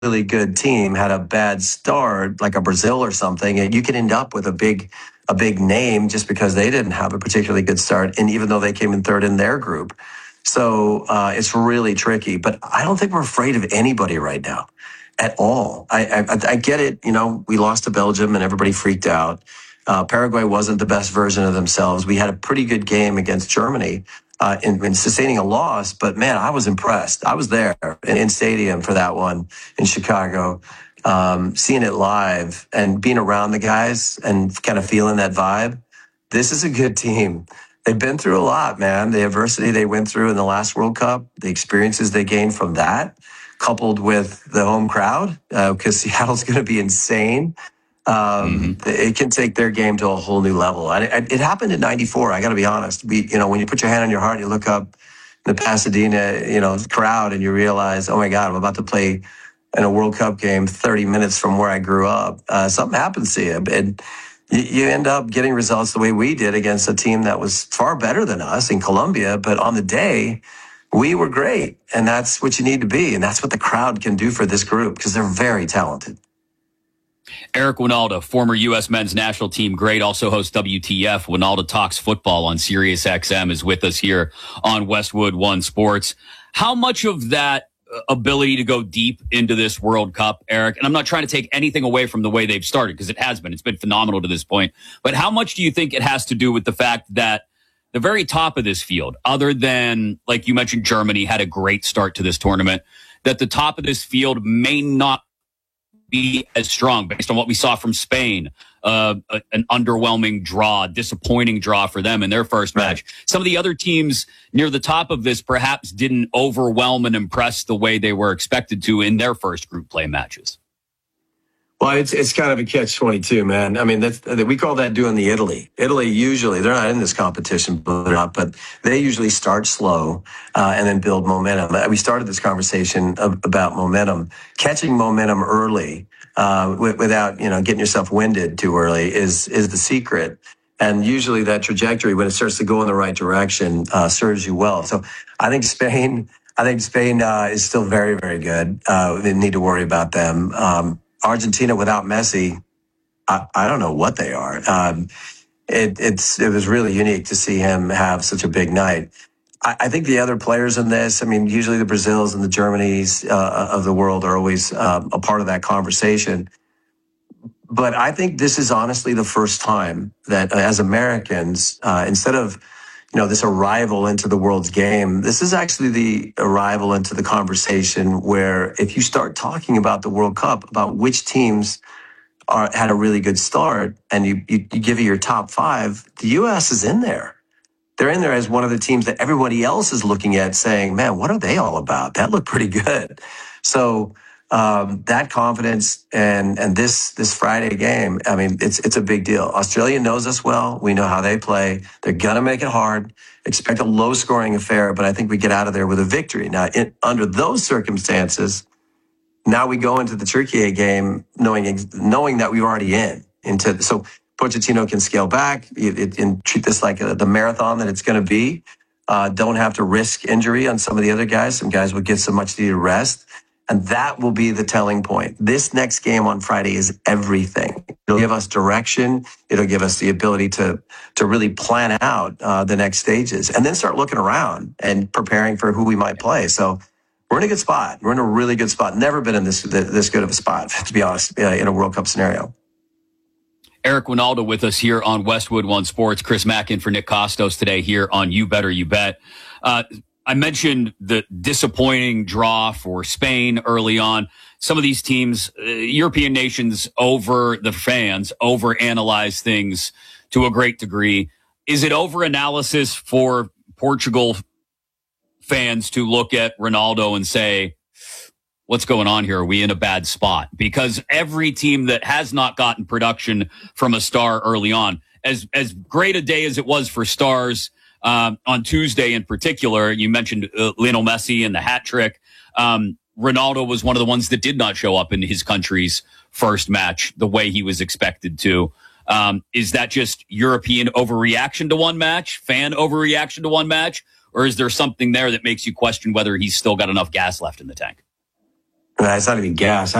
really good team had a bad start, like a Brazil or something, and you could end up with a big name just because they didn't have a particularly good start, and even though they came in third in their group. So it's really tricky. But I don't think we're afraid of anybody right now at all. I get it. We lost to Belgium and everybody freaked out. Paraguay wasn't the best version of themselves. We had a pretty good game against Germany in sustaining a loss, but man, I was impressed. I was there in stadium for that one in Chicago, seeing it live and being around the guys and kind of feeling that vibe. This is a good team. They've been through a lot, man. The adversity they went through in the last World Cup, the experiences they gained from that, coupled with the home crowd, because Seattle's going to be insane. It can take their game to a whole new level. It happened in '94. I got to be honest. When you put your hand on your heart, you look up the Pasadena, crowd, and you realize, oh my God, I'm about to play in a World Cup game 30 minutes from where I grew up. Something happens to you, and you end up getting results the way we did against a team that was far better than us in Colombia. But on the day, we were great, and that's what you need to be, and that's what the crowd can do for this group because they're very talented. Eric Wynalda, former U.S. men's national team great, also hosts WTF. Wynalda Talks Football on Sirius XM, is with us here on Westwood One Sports. How much of that ability to go deep into this World Cup, Eric, and I'm not trying to take anything away from the way they've started, because it's been phenomenal to this point, but how much do you think it has to do with the fact that the very top of this field, other than, like you mentioned, Germany had a great start to this tournament, that the top of this field may not be as strong based on what we saw from Spain, an underwhelming draw, disappointing draw for them in their first match. Some of the other teams near the top of this perhaps didn't overwhelm and impress the way they were expected to in their first group play matches. Well, it's kind of a catch-22, man. I mean, we call that doing the Italy. Italy usually, they're not in this competition, but they usually start slow and then build momentum. We started this conversation about momentum. Catching momentum early without getting yourself winded too early is the secret. And usually that trajectory, when it starts to go in the right direction, serves you well. So I think Spain is still very, very good. We didn't need to worry about them. Argentina without Messi, I don't know what they are. It was really unique to see him have such a big night. I think the other players in this, I mean, usually the Brazils and the Germanys of the world are always a part of that conversation. But I think this is honestly the first time that as Americans, instead of this arrival into the world's game, this is actually the arrival into the conversation where if you start talking about the World Cup, about which teams had a really good start, and you give it your top five, the U.S. is in there. They're in there as one of the teams that everybody else is looking at saying, man, what are they all about? That looked pretty good. So that confidence and this Friday game, I mean, it's a big deal. Australia knows us well. We know how they play. They're going to make it hard. Expect a low-scoring affair, but I think we get out of there with a victory. Now, under those circumstances, now we go into the Turkey game knowing that we're already into. So Pochettino can scale back and treat this like the marathon that it's going to be. Don't have to risk injury on some of the other guys. Some guys will get some much-needed rest. And that will be the telling point. This next game on Friday is everything. It'll give us direction. It'll give us the ability to really plan out the next stages and then start looking around and preparing for who we might play. So we're in a good spot. We're in a really good spot. Never been in this good of a spot, to be honest, in a World Cup scenario. Eric Wynalda with us here on Westwood One Sports. Chris Mack in for Nick Costos today here on You Better You Bet. I mentioned the disappointing draw for Spain early on. Some of these teams, European nations, over the fans, overanalyze things to a great degree. Is it overanalysis for Portugal fans to look at Ronaldo and say, what's going on here? Are we in a bad spot? Because every team that has not gotten production from a star early on, as great a day as it was for stars, on Tuesday in particular, you mentioned Lionel Messi and the hat trick. Ronaldo was one of the ones that did not show up in his country's first match the way he was expected to. Is that just European overreaction to one match, fan overreaction to one match, or is there something there that makes you question whether he's still got enough gas left in the tank? It's not even gas.